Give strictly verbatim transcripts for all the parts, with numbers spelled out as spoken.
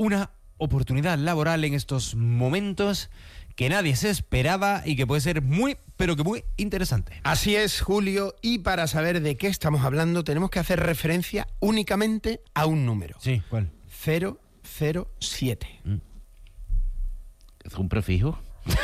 una oportunidad laboral en estos momentos que nadie se esperaba y que puede ser muy, pero que muy interesante. Así es, Julio, y para saber de qué estamos hablando tenemos que hacer referencia únicamente a un número. Sí, ¿cuál? cero cero siete. Mm. ¿Es un prefijo?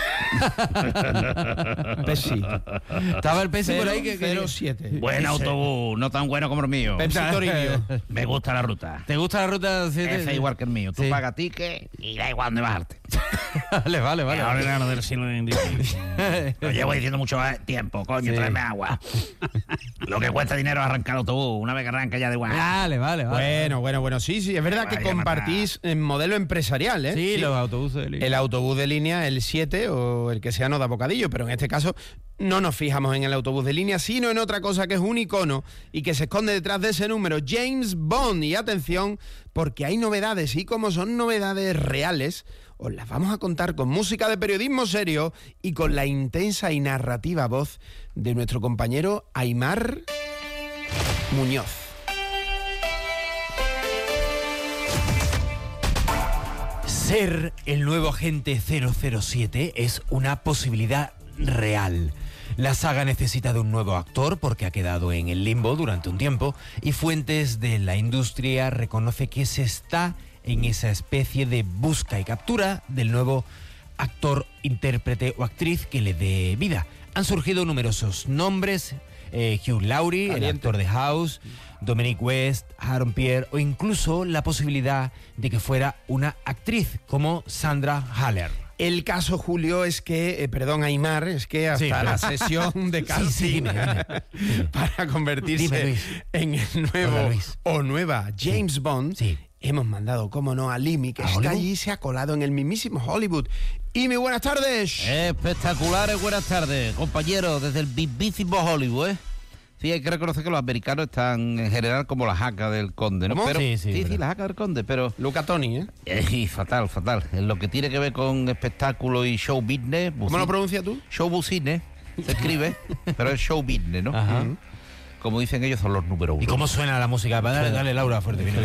Pepsi. Estaba el Pepsi por ahí que... cero siete. Buen autobús, no tan bueno como el mío. Pepsi Toribio. Me gusta la ruta. ¿Te gusta la ruta siete? Ese es igual que el mío. Tú Sí. pagas ticket y da igual dónde bajarte. Vale, vale, vale. Ahora verano del siglo diecinueve. Lo llevo diciendo mucho tiempo, coño, Sí. tráeme agua. Lo que cuesta dinero es arrancar el autobús. Una vez que arranca ya de igual. Vale, vale, vale. Bueno, bueno, bueno, sí, sí, es verdad que Vaya compartís en modelo empresarial, ¿eh? Sí, los autobuses de línea. El autobús de línea, el siete o el que sea, no da bocadillo, pero en este caso no nos fijamos en el autobús de línea, sino en otra cosa que es un icono y que se esconde detrás de ese número, James Bond. Y atención, porque hay novedades, y como son novedades reales, os las vamos a contar con música de periodismo serio y con la intensa y narrativa voz de nuestro compañero Aimar Muñoz. Ser el nuevo agente cero cero siete es una posibilidad real. La saga necesita de un nuevo actor porque ha quedado en el limbo durante un tiempo y fuentes de la industria reconoce que se está en esa especie de busca y captura del nuevo actor, intérprete o actriz que le dé vida. Han surgido numerosos nombres, eh, Hugh Laurie, el Caliente. actor de House, Dominic West, Aaron Pierre o incluso la posibilidad de que fuera una actriz como Sandra Haller. El caso, Julio, es que, eh, perdón, Aimar, es que hasta Sí. la sesión de casting Sí, sí, dime, dime. para convertirse Dime, Luis. en el nuevo Hola, Luis. o nueva James Sí. Bond, Sí. hemos mandado, cómo no, a Limi, que ¿A está Hollywood? allí y se ha colado en el mismísimo Hollywood. Y muy buenas tardes. Espectaculares, buenas tardes, compañeros, desde el vivísimo Hollywood, ¿eh? Sí, hay que reconocer que los americanos están en general como la jaca del conde, ¿no? ¿Cómo? Pero, Sí, sí, sí, verdad. la jaca del conde, pero... Luca Toni, ¿eh? Eh, fatal, fatal. En lo que tiene que ver con espectáculo y show business... ¿Cómo lo pronuncias tú? Show business, se escribe, pero es show business, ¿no? Ajá. Ujú. Como dicen ellos, son los número uno. ¿Y cómo suena la música? Dale, dale, Laura, fuerte. viene.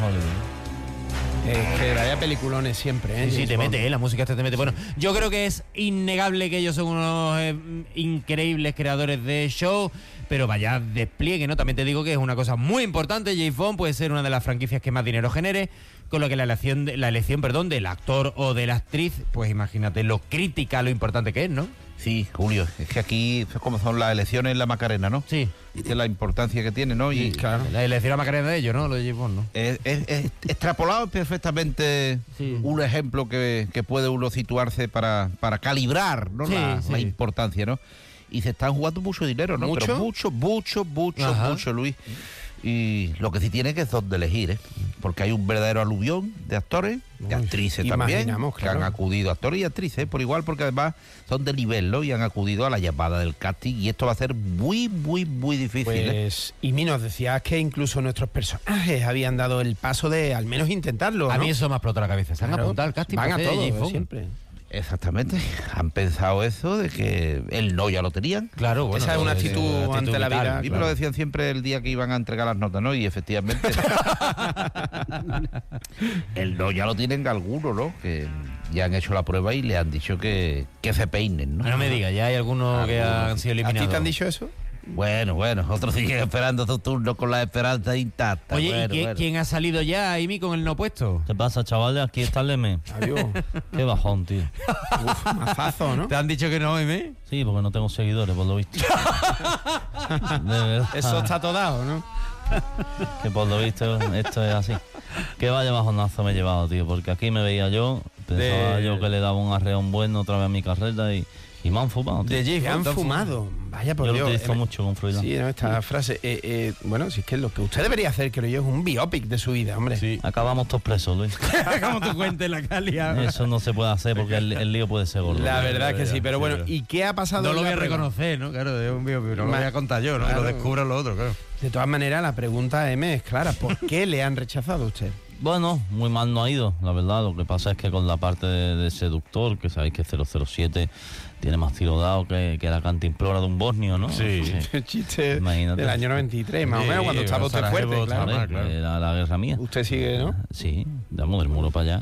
Es que vaya peliculones siempre, ¿eh? Sí, sí, James te Bond. mete, ¿eh? La música esta te mete. Bueno, yo creo que es innegable que ellos son unos eh, increíbles creadores de show, pero vaya despliegue, ¿no? También te digo que es una cosa muy importante. James Bond puede ser una de las franquicias que más dinero genere, con lo que la elección, de- la elección, perdón, del actor o de la actriz, pues imagínate lo crítica, lo importante que es, ¿no? Sí, Julio, es que aquí es como son las elecciones en la Macarena, ¿no? Sí. Es que la importancia que tiene, ¿no? Y Claro. La elección a Macarena de ellos, ¿no? Lo de James Bond, ¿no? es, es- es extrapolado perfectamente Sí. un ejemplo que, que puede uno situarse para, para calibrar, ¿no? Sí, la, sí. la importancia, ¿no? Y se están jugando mucho dinero, ¿no? ¿Mucho? Pero mucho, mucho, mucho, Ajá. mucho, Luis. Y lo que sí tiene que es donde elegir, ¿eh? Porque hay un verdadero aluvión de actores, de Uy, actrices también, imaginamos, que claro. han acudido, actores y actrices, por igual, porque además son de nivel, ¿no? Y han acudido a la llamada del casting y esto va a ser muy, muy, muy difícil, ¿eh? Pues, y mí nos decías que incluso nuestros personajes habían dado el paso de al menos intentarlo, A ¿no? mí eso me explota la cabeza. Se han Claro. apuntado al casting. Van para a hacer todo, James Bond. siempre. Exactamente, han pensado eso de que el no ya lo tenían. Claro, bueno. Esa es una eh, actitud ante la vital, vida. A mí me claro. lo decían siempre el día que iban a entregar las notas, ¿no? Y efectivamente, el no ya lo tienen algunos, ¿no? Que ya han hecho la prueba y le han dicho que, que se peinen, ¿no? No me digas, ya hay algunos que Algunos. han sido ¿A eliminados. ti te han dicho eso? Bueno, bueno, otros siguen esperando su turno con la esperanza intacta. Oye, bueno, ¿y qué- bueno. quién ha salido ya, Amy, con el no puesto? ¿Qué pasa, chavales? Aquí está el M. Adiós. Qué bajón, tío. Uf, mazazo, ¿no? ¿Te han dicho que no, Amy? Sí, porque no tengo seguidores, por lo visto. De verdad. Eso está todo dado, ¿no? Que por lo visto esto es así. Qué vaya bajonazo me he llevado, tío. Porque aquí me veía yo, pensaba De- yo que le daba un arreón bueno otra vez a mi carrera y, y me han fumado, tío. De James Te han Bond, te han fumado. Vaya por Yo lo Dios. utilizo Eh, mucho con Froilán. Sí, ¿no? Esta frase. eh, eh, bueno, si es que lo que usted debería hacer, creo yo, es un biopic de su vida, hombre. Sí. Acabamos todos presos, Luis. Como tú cuentes la calia. Eso no se puede hacer porque el, el lío puede ser gordo. La tío. verdad es que sí, pero sí, bueno, verdad. ¿y qué ha pasado? No en lo la voy a prueba? reconocer, ¿no? Claro, es un bio, no lo Ma- voy a contar yo, ¿no? claro. Que lo descubran los otros, claro. De todas maneras, la pregunta, M, es clara. ¿Por qué le han rechazado a usted? Bueno, muy mal no ha ido, la verdad. Lo que pasa es que con la parte de, de seductor, que sabéis que cero cero siete tiene más tiro dado que, que la cantimplora de un bosnio, ¿no? Sí. El chiste Imagínate. del año noventa y tres, más o Sí, menos, cuando estaba usted Sarajevo, fuerte, claro. Sarajevo. Hombre, claro. Era la guerra mía. Usted sigue, ¿no? Sí, damos del muro para allá.